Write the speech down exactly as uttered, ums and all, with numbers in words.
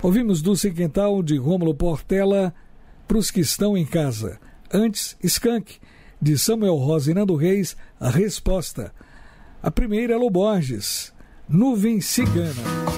Ouvimos Dulce Quintal, de Rômulo Portela, Pros que estão em casa. Antes, Skank, de Samuel Rosa e Nando Reis, a resposta. A primeira é Lo Borges, Nuvem Cigana.